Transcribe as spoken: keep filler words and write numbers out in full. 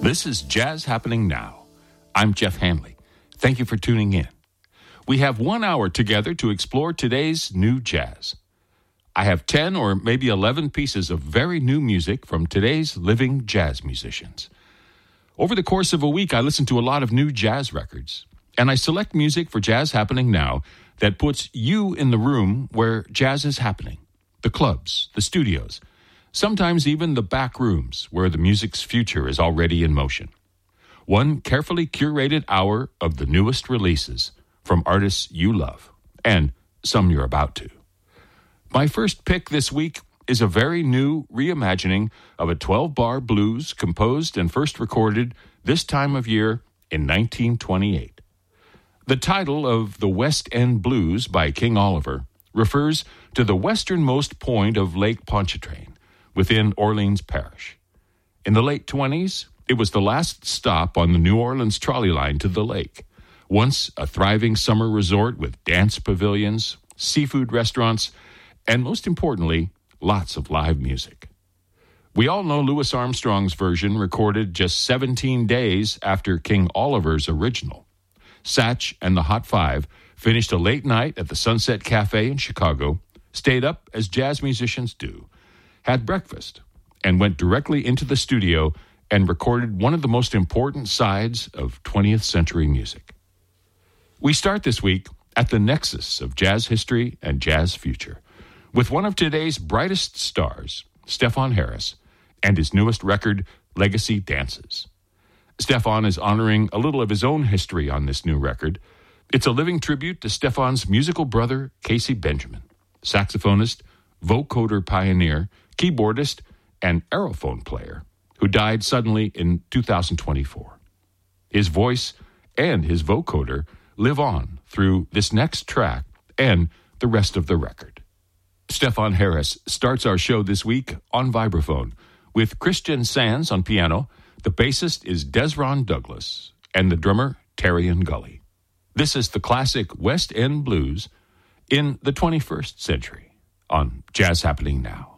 This is Jazz Happening Now. I'm Jeff Hanley. Thank you for tuning in. We have one hour together to explore today's new jazz. I have ten or maybe eleven pieces of very new music from today's living jazz musicians. Over the course of a week, I listen to a lot of new jazz records, and I select music for Jazz Happening Now that puts you in the room where jazz is happening, the clubs, the studios, sometimes even the back rooms where the music's future is already in motion. One carefully curated hour of the newest releases from artists you love, and some you're about to. My first pick this week is a very new reimagining of a twelve-bar blues composed and first recorded this time of year in nineteen twenty-eight. The title of The West End Blues by King Oliver refers to the westernmost point of Lake Pontchartrain within Orleans Parish. In the late twenties, it was the last stop on the New Orleans trolley line to the lake, once a thriving summer resort with dance pavilions, seafood restaurants, and most importantly, lots of live music. We all know Louis Armstrong's version recorded just seventeen days after King Oliver's original. Satch and the Hot Five finished a late night at the Sunset Cafe in Chicago, stayed up as jazz musicians do, had breakfast, and went directly into the studio and recorded one of the most important sides of twentieth century music. We start this week at the nexus of jazz history and jazz future with one of today's brightest stars, Stefon Harris, and his newest record, Legacy Dances. Stefon is honoring a little of his own history on this new record. It's a living tribute to Stefon's musical brother, Casey Benjamin, saxophonist, vocoder pioneer, keyboardist, and aerophone player, who died suddenly in two thousand twenty-four. His voice and his vocoder live on through this next track and the rest of the record. Stefon Harris starts our show this week on vibraphone with Christian Sands on piano. The bassist is Desron Douglas and the drummer Terrian Gully. This is the classic West End Blues in the twenty-first century on Jazz Happening Now.